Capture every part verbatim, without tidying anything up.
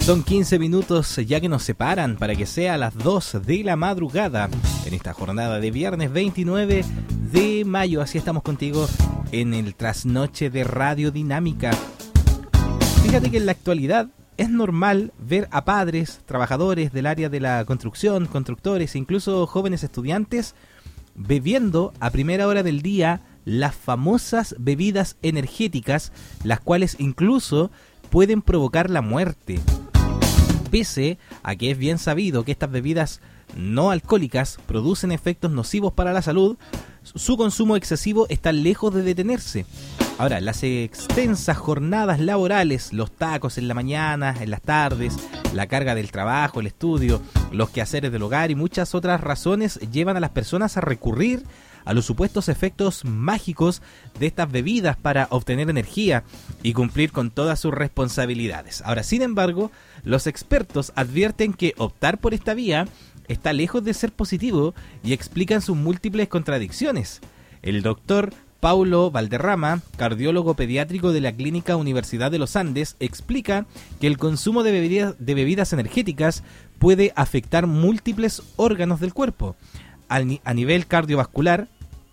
Son quince minutos ya que nos separan para que sea a las dos de la madrugada en esta jornada de viernes veintinueve de mayo. Así estamos contigo en el trasnoche de Radio Dinámica. Fíjate que en la actualidad es normal ver a padres, trabajadores del área de la construcción, constructores e incluso jóvenes estudiantes bebiendo a primera hora del día las famosas bebidas energéticas, las cuales incluso pueden provocar la muerte. Pese a que es bien sabido que estas bebidas no alcohólicas producen efectos nocivos para la salud, su consumo excesivo está lejos de detenerse. Ahora, las extensas jornadas laborales, los tacos en la mañana, en las tardes, la carga del trabajo, el estudio, los quehaceres del hogar y muchas otras razones llevan a las personas a recurrir a los supuestos efectos mágicos de estas bebidas para obtener energía y cumplir con todas sus responsabilidades. Ahora, sin embargo, los expertos advierten que optar por esta vía está lejos de ser positivo y explican sus múltiples contradicciones. El doctor Paulo Valderrama, cardiólogo pediátrico de la Clínica Universidad de los Andes, explica que el consumo de bebidas, de bebidas energéticas puede afectar múltiples órganos del cuerpo. Al, a nivel cardiovascular,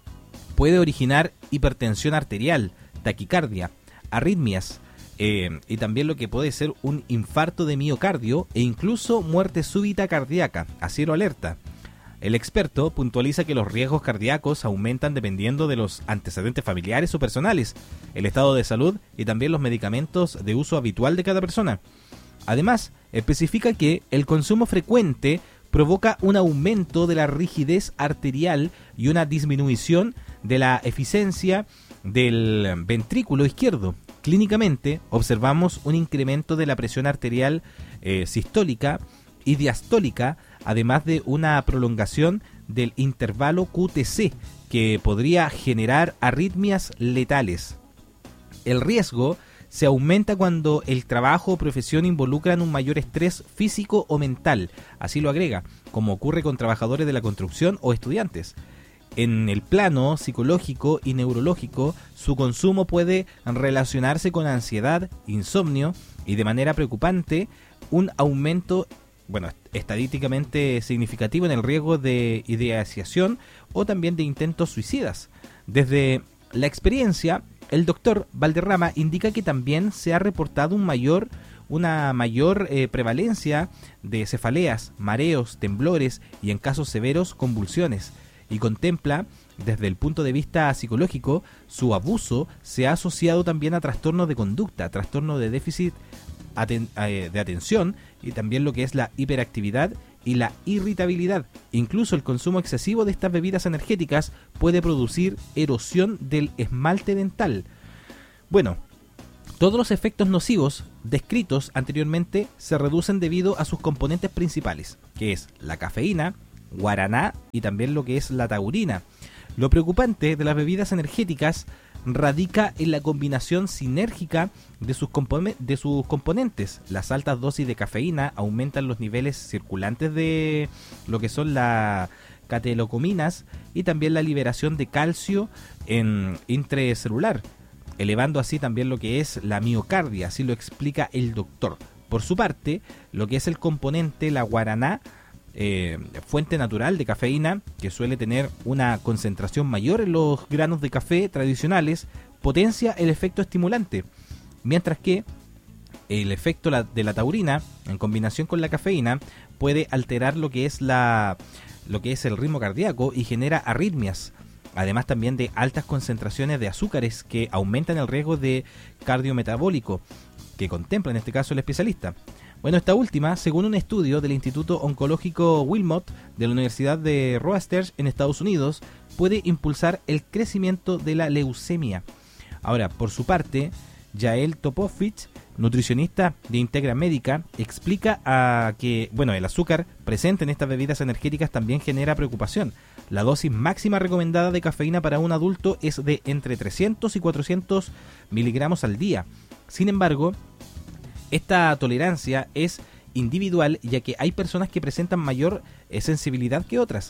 puede originar hipertensión arterial, taquicardia, arritmias eh, y también lo que puede ser un infarto de miocardio e incluso muerte súbita cardíaca. Así lo alerta. El experto puntualiza que los riesgos cardíacos aumentan dependiendo de los antecedentes familiares o personales, el estado de salud y también los medicamentos de uso habitual de cada persona. Además, especifica que el consumo frecuente provoca un aumento de la rigidez arterial y una disminución de la eficiencia del ventrículo izquierdo. Clínicamente, observamos un incremento de la presión arterial eh, sistólica y diastólica, además de una prolongación del intervalo Q T C, que podría generar arritmias letales. El riesgo se aumenta cuando el trabajo o profesión involucran un mayor estrés físico o mental, así lo agrega, como ocurre con trabajadores de la construcción o estudiantes. En el plano psicológico y neurológico, su consumo puede relacionarse con ansiedad, insomnio y, de manera preocupante, un aumento, bueno, estadísticamente significativo en el riesgo de ideación o también de intentos suicidas. Desde la experiencia, el doctor Valderrama indica que también se ha reportado un mayor, una mayor eh, prevalencia de cefaleas, mareos, temblores y, en casos severos, convulsiones, y contempla, desde el punto de vista psicológico, su abuso se ha asociado también a trastornos de conducta, trastorno de déficit aten- eh, de atención y también lo que es la hiperactividad y la irritabilidad. Incluso el consumo excesivo de estas bebidas energéticas puede producir erosión del esmalte dental. Bueno, todos los efectos nocivos descritos anteriormente se reducen debido a sus componentes principales, que es la cafeína, guaraná y también lo que es la taurina. Lo preocupante de las bebidas energéticas radica en la combinación sinérgica de sus, compon- de sus componentes. Las altas dosis de cafeína aumentan los niveles circulantes de lo que son las catecominas y también la liberación de calcio en intracelular, elevando así también lo que es la miocardia, así lo explica el doctor. Por su parte, lo que es el componente, la guaraná, Eh, fuente natural de cafeína, que suele tener una concentración mayor en los granos de café tradicionales, potencia el efecto estimulante, mientras que el efecto de la taurina, en combinación con la cafeína, puede alterar lo que es la lo que es el ritmo cardíaco y genera arritmias, además también de altas concentraciones de azúcares que aumentan el riesgo de cardiometabólico, que contempla en este caso el especialista. Bueno, esta última, según un estudio del Instituto Oncológico Wilmot de la Universidad de Rochester en Estados Unidos, puede impulsar el crecimiento de la leucemia. Ahora, por su parte, Yael Topovich, nutricionista de Integra Médica, explica a que, bueno, el azúcar presente en estas bebidas energéticas también genera preocupación. La dosis máxima recomendada de cafeína para un adulto es de entre trescientos y cuatrocientos miligramos al día. Sin embargo, esta tolerancia es individual, ya que hay personas que presentan mayor eh, sensibilidad que otras.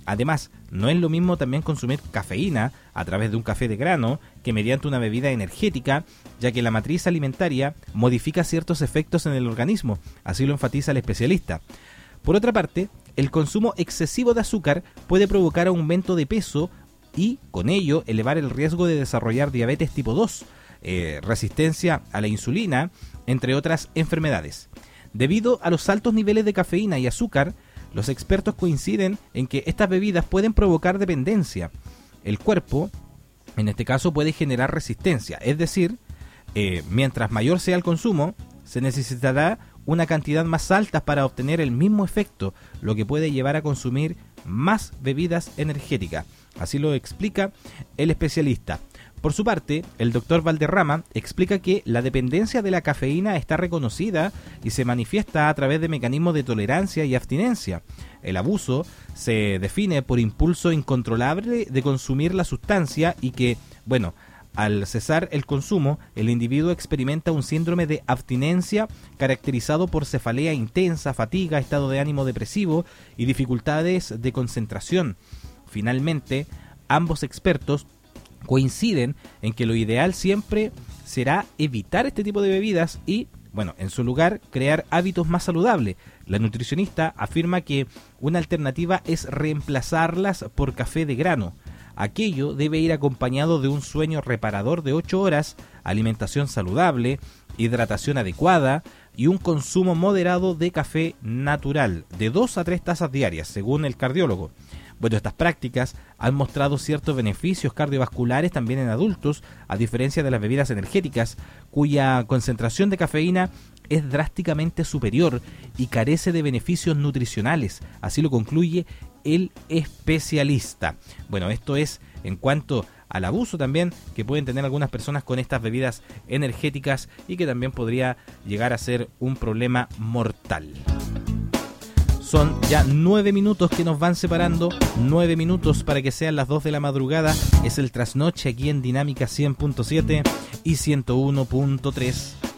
Además, no es lo mismo también consumir cafeína a través de un café de grano que mediante una bebida energética, ya que la matriz alimentaria modifica ciertos efectos en el organismo, así lo enfatiza el especialista. Por otra parte, el consumo excesivo de azúcar puede provocar aumento de peso y, con ello, elevar el riesgo de desarrollar diabetes tipo dos, eh, resistencia a la insulina, entre otras enfermedades. Debido a los altos niveles de cafeína y azúcar, los expertos coinciden en que estas bebidas pueden provocar dependencia. El cuerpo, en este caso, puede generar resistencia, es decir, eh, mientras mayor sea el consumo, se necesitará una cantidad más alta para obtener el mismo efecto, lo que puede llevar a consumir más bebidas energéticas. Así lo explica el especialista. Por su parte, el doctor Valderrama explica que la dependencia de la cafeína está reconocida y se manifiesta a través de mecanismos de tolerancia y abstinencia. El abuso se define por impulso incontrolable de consumir la sustancia y que, bueno, al cesar el consumo, el individuo experimenta un síndrome de abstinencia caracterizado por cefalea intensa, fatiga, estado de ánimo depresivo y dificultades de concentración. Finalmente, ambos expertos coinciden en que lo ideal siempre será evitar este tipo de bebidas y, bueno, en su lugar, crear hábitos más saludables. La nutricionista afirma que una alternativa es reemplazarlas por café de grano. Aquello debe ir acompañado de un sueño reparador de ocho horas, alimentación saludable, hidratación adecuada y un consumo moderado de café natural, de dos a tres tazas diarias, según el cardiólogo. Bueno, estas prácticas han mostrado ciertos beneficios cardiovasculares también en adultos, a diferencia de las bebidas energéticas, cuya concentración de cafeína es drásticamente superior y carece de beneficios nutricionales. Así lo concluye el especialista. Bueno, esto es en cuanto al abuso también que pueden tener algunas personas con estas bebidas energéticas y que también podría llegar a ser un problema mortal. Son ya nueve minutos que nos van separando, nueve minutos para que sean las dos de la madrugada. Es el trasnoche aquí en Dinámica cien punto siete y ciento uno punto tres.